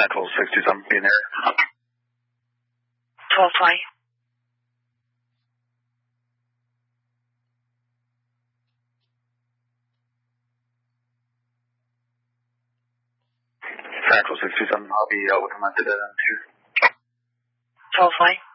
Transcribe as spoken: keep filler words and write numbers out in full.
Central, six two seven, be in there. twelve twenty. Central, six two seven, I'll be out with him at the dead end, too. twelve twenty.